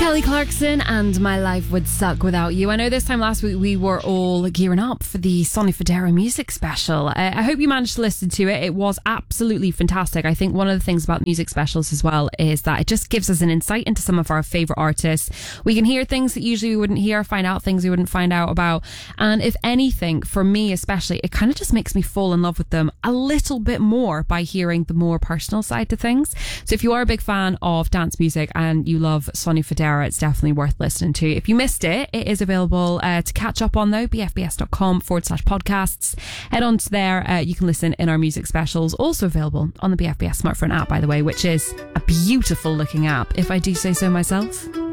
Kelly Clarkson and My Life Would Suck Without You. I know this time last week we were all gearing up for the Sonny Fodera music special. I hope you managed to listen to it. It was absolutely fantastic. I think one of the things about music specials as well is that it just gives us an insight into some of our favourite artists. We can hear things that usually we wouldn't hear, find out things we wouldn't find out about. And if anything, for me especially, it kind of just makes me fall in love with them a little bit more by hearing the more personal side to things. So if you are a big fan of dance music and you love Sonny Fodera, it's definitely worth listening to. If you missed it, it is available to catch up on though, bfbs.com/podcasts. Head on to there. You can listen in our music specials. Also available on the BFBS smartphone app, by the way, which is a beautiful looking app, if I do say so myself.